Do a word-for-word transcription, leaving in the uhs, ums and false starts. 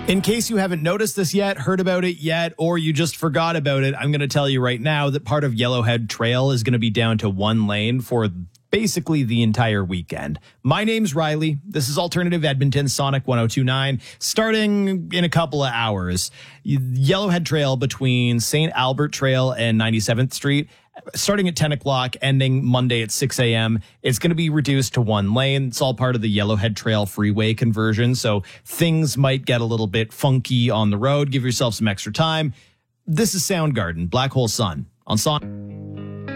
In case you haven't noticed this yet, heard about it yet, or you just forgot about it, I'm going to tell you right now that part of Yellowhead Trail is going to be down to one lane for basically the entire weekend. My name's Riley. This is Alternative Edmonton, Sonic one oh two point nine, starting in a couple of hours. Yellowhead Trail between Saint Albert Trail and ninety-seventh Street, starting at ten o'clock, ending Monday at six a.m. It's going to be reduced to one lane. It's all part of the Yellowhead Trail freeway conversion, so things might get a little bit funky on the road. Give yourself some extra time. This is Soundgarden, Black Hole Sun, on Sonic.